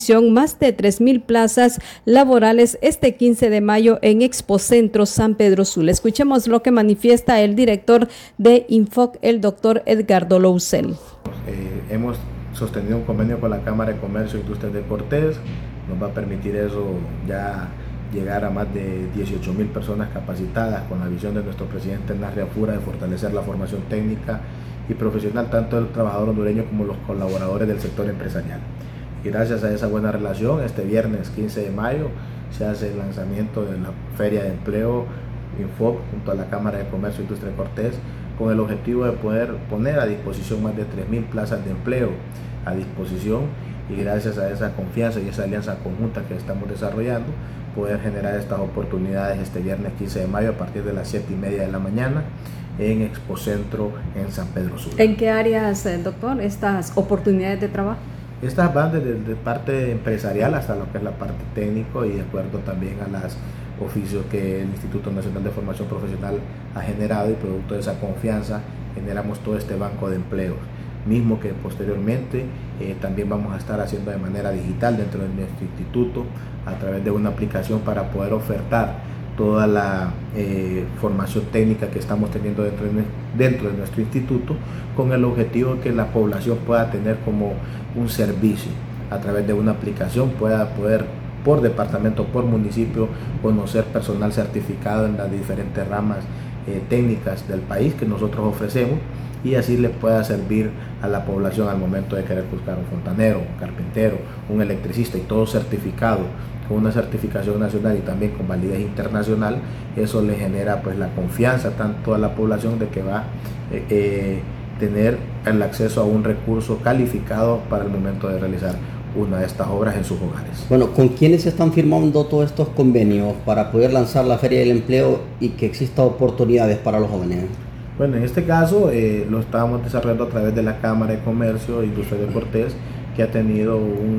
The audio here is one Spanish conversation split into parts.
más de 3,000 plazas laborales este 15 de mayo en Expocentro San Pedro Sula. Escuchemos lo que manifiesta el director de Infoc, el doctor Edgardo Lousel. Hemos sostenido un convenio con la Cámara de Comercio e Industria de Cortés. Nos va a permitir eso ya llegar a más de 18,000 personas capacitadas, con la visión de nuestro presidente Narri Apura de fortalecer la formación técnica y profesional tanto del trabajador hondureño como los colaboradores del sector empresarial. Y gracias a esa buena relación, este viernes 15 de mayo se hace el lanzamiento de la Feria de Empleo Infoc junto a la Cámara de Comercio e Industria de Cortés, con el objetivo de poder poner a disposición más de 3,000 plazas de empleo a disposición, y gracias a esa confianza y esa alianza conjunta que estamos desarrollando, poder generar estas oportunidades este viernes 15 de mayo a partir de las 7:30 de la mañana en Expocentro en San Pedro Sula. ¿En qué áreas, doctor, estas oportunidades de trabajo? Estas van desde parte empresarial hasta lo que es la parte técnico, y de acuerdo también a los oficios que el Instituto Nacional de Formación Profesional ha generado, y producto de esa confianza generamos todo este banco de empleos, mismo que posteriormente también vamos a estar haciendo de manera digital dentro de nuestro instituto a través de una aplicación para poder ofertar toda la formación técnica que estamos teniendo dentro de nuestro instituto, con el objetivo de que la población pueda tener como un servicio a través de una aplicación, pueda poder por departamento, por municipio, conocer personal certificado en las diferentes ramas técnicas del país que nosotros ofrecemos, y así le pueda servir a la población al momento de querer buscar un fontanero, un carpintero, un electricista, y todo certificado con una certificación nacional y también con validez internacional. Eso le genera pues la confianza tanto a la población de que va a tener el acceso a un recurso calificado para el momento de realizar una de estas obras en sus hogares. Bueno, ¿con quiénes se están firmando todos estos convenios para poder lanzar la Feria del Empleo y que exista oportunidades para los jóvenes? Bueno, en este caso lo estamos desarrollando a través de la Cámara de Comercio e Industria de Cortés, que ha tenido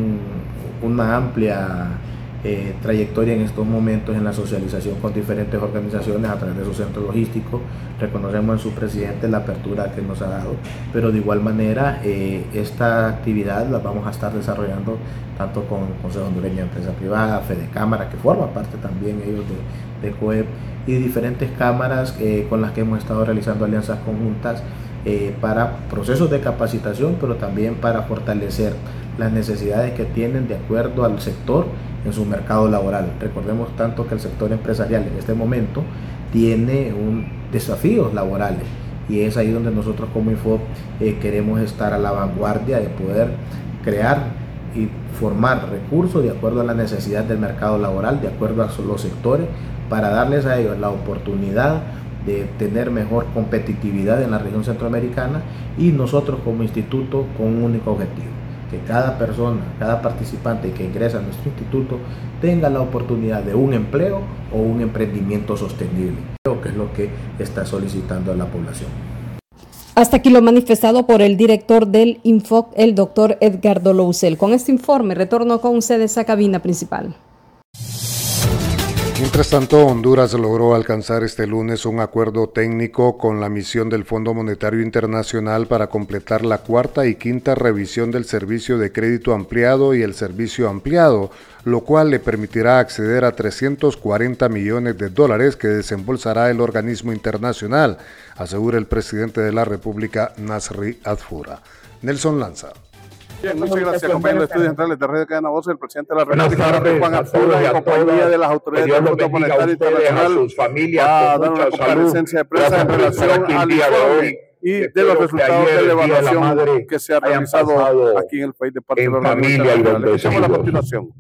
una amplia trayectoria en estos momentos en la socialización con diferentes organizaciones a través de su centro logístico. Reconocemos en su presidente la apertura que nos ha dado, pero de igual manera esta actividad la vamos a estar desarrollando tanto con el Consejo Hondureño de Empresa Privada, Fedecámara, que forma parte también ellos de COEP, y diferentes cámaras con las que hemos estado realizando alianzas conjuntas para procesos de capacitación, pero también para fortalecer las necesidades que tienen de acuerdo al sector en su mercado laboral. Recordemos tanto que el sector empresarial en este momento tiene desafíos laborales, y es ahí donde nosotros como Infoc queremos estar a la vanguardia de poder crear y formar recursos de acuerdo a la necesidad del mercado laboral, de acuerdo a los sectores, para darles a ellos la oportunidad de tener mejor competitividad en la región centroamericana, y nosotros como instituto con un único objetivo: que cada persona, cada participante que ingresa a nuestro instituto tenga la oportunidad de un empleo o un emprendimiento sostenible, que es lo que está solicitando la población. Hasta aquí lo manifestado por el director del Infoc, el doctor Edgardo Lousel. Con este informe retorno con ustedes a cabina principal. Mientras tanto, Honduras logró alcanzar este lunes un acuerdo técnico con la misión del Fondo Monetario Internacional para completar la cuarta y quinta revisión del servicio de crédito ampliado y el servicio ampliado, lo cual le permitirá acceder a $340 millones que desembolsará el organismo internacional, asegura el presidente de la República, Nasri Adfura. Nelson Lanza. Bien, muchas gracias, compañeros de Estudios Centrales de Radio Cadena Voz, el presidente de la República, Juan Arturo, y compañía de las autoridades del Fondo Monetario Internacional, a dar una comparecencia de prensa en relación al informe y de los resultados de la evaluación que se ha realizado aquí en el país de parte de los familia. Escuchemos a continuación.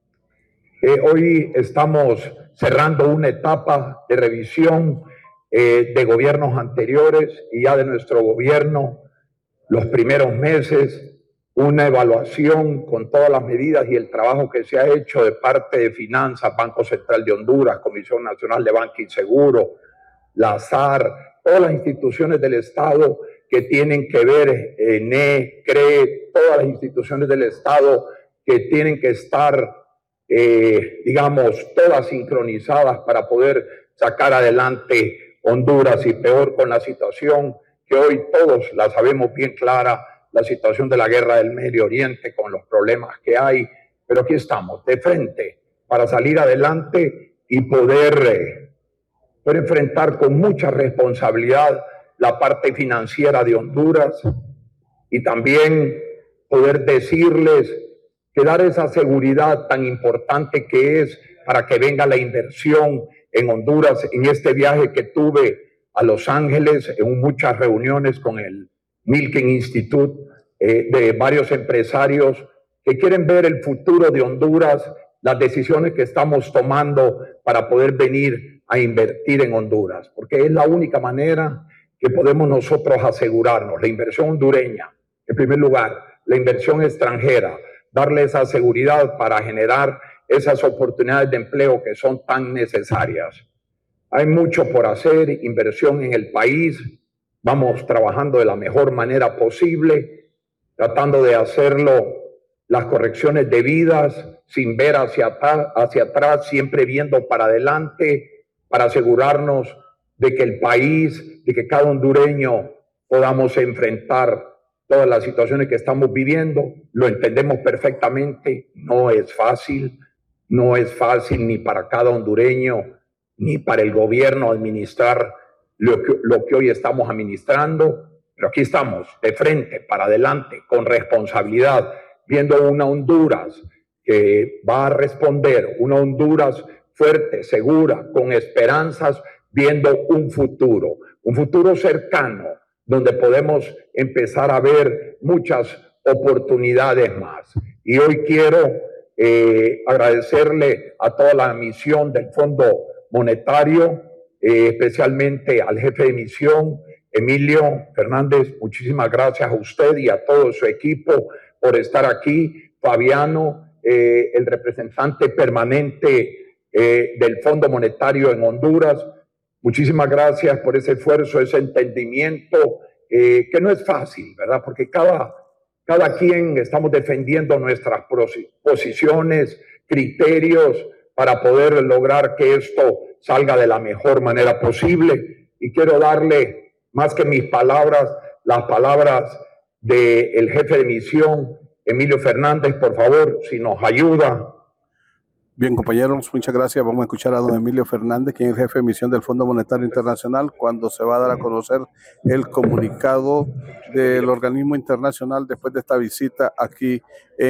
Hoy estamos cerrando una etapa de revisión de gobiernos anteriores y ya de nuestro gobierno, los primeros meses, una evaluación con todas las medidas y el trabajo que se ha hecho de parte de Finanzas, Banco Central de Honduras, Comisión Nacional de Banca y Seguro, la SAR, todas las instituciones del Estado que tienen que ver, ENE, CRE, todas las instituciones del Estado que tienen que estar, todas sincronizadas para poder sacar adelante Honduras, y peor con la situación que hoy todos la sabemos bien clara, la situación de la guerra del Medio Oriente con los problemas que hay, pero aquí estamos, de frente, para salir adelante y poder enfrentar con mucha responsabilidad la parte financiera de Honduras y también poder decirles que dar esa seguridad tan importante que es para que venga la inversión en Honduras. En este viaje que tuve a Los Ángeles, en muchas reuniones con el Milken Institute, de varios empresarios que quieren ver el futuro de Honduras, las decisiones que estamos tomando para poder venir a invertir en Honduras, porque es la única manera que podemos nosotros asegurarnos, la inversión hondureña, en primer lugar, la inversión extranjera, darle esa seguridad para generar esas oportunidades de empleo que son tan necesarias. Hay mucho por hacer, inversión en el país, vamos trabajando de la mejor manera posible, tratando de hacerlo las correcciones debidas, sin ver hacia atrás, siempre viendo para adelante, para asegurarnos de que el país, de que cada hondureño podamos enfrentar todas las situaciones que estamos viviendo. Lo entendemos perfectamente, no es fácil ni para cada hondureño, ni para el gobierno administrar lo que hoy estamos administrando, pero aquí estamos, de frente, para adelante, con responsabilidad, viendo una Honduras que va a responder, una Honduras fuerte, segura, con esperanzas, viendo un futuro cercano, donde podemos empezar a ver muchas oportunidades más. Y hoy quiero agradecerle a toda la misión del Fondo Monetario, especialmente al jefe de misión, Emilio Fernández. Muchísimas gracias a usted y a todo su equipo por estar aquí. Fabiano, el representante permanente del Fondo Monetario en Honduras, muchísimas gracias por ese esfuerzo, ese entendimiento, que no es fácil, ¿verdad? Porque cada quien estamos defendiendo nuestras posiciones, criterios, para poder lograr que esto salga de la mejor manera posible. Y quiero darle, más que mis palabras, las palabras del jefe de misión, Emilio Fernández. Por favor, si nos ayuda. Bien, compañeros, muchas gracias. Vamos a escuchar a don Emilio Fernández, quien es el jefe de misión del Fondo Monetario Internacional, cuando se va a dar a conocer el comunicado del organismo internacional después de esta visita aquí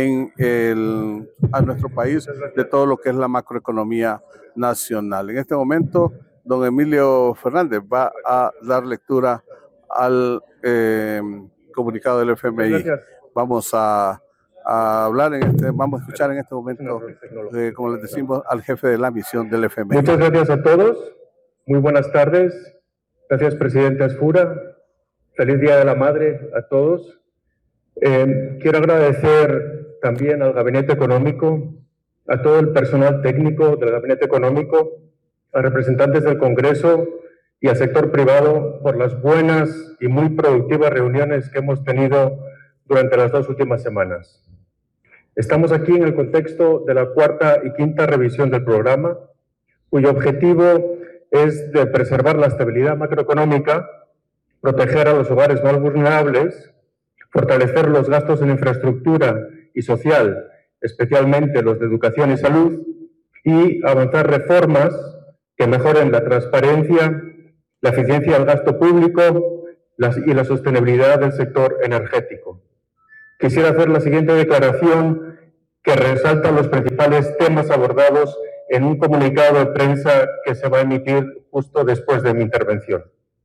a nuestro país, de todo lo que es la macroeconomía nacional. En este momento, don Emilio Fernández va a dar lectura al comunicado del FMI. Gracias. Vamos a escuchar en este momento, como les decimos, al jefe de la misión del FMI. Muchas gracias a todos. Muy buenas tardes. Gracias, presidente Asfura. Feliz Día de la Madre a todos. Quiero agradecer también al Gabinete Económico, a todo el personal técnico del Gabinete Económico, a representantes del Congreso y al sector privado por las buenas y muy productivas reuniones que hemos tenido durante las 2 últimas semanas. Estamos aquí en el contexto de la 4ª y 5ª revisión del programa, cuyo objetivo es de preservar la estabilidad macroeconómica, proteger a los hogares más vulnerables, fortalecer los gastos en infraestructura y social, especialmente los de educación y salud, y avanzar reformas que mejoren la transparencia, la eficiencia del gasto público y la sostenibilidad del sector energético. Quisiera hacer la siguiente declaración que resalta los principales temas abordados en un comunicado de prensa que se va a emitir justo después de mi intervención.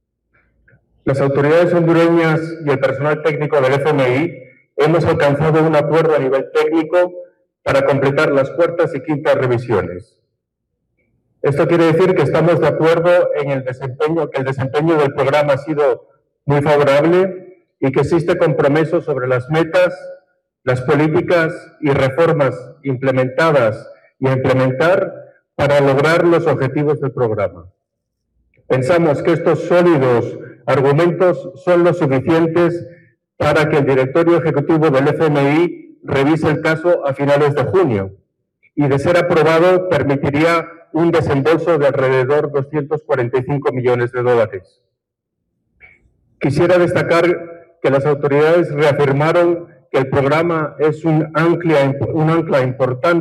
Las autoridades hondureñas y el personal técnico del FMI hemos alcanzado un acuerdo a nivel técnico para completar las 4ª y 5ª revisiones. Esto quiere decir que estamos de acuerdo en que el desempeño del programa ha sido muy favorable y que existe compromiso sobre las metas, las políticas y reformas implementadas y a implementar para lograr los objetivos del programa. Pensamos que estos sólidos argumentos son los suficientes para que el directorio ejecutivo del FMI revise el caso a finales de junio y, de ser aprobado, permitiría un desembolso de alrededor de $245 millones. Quisiera destacar que las autoridades reafirmaron que el programa es un ancla importante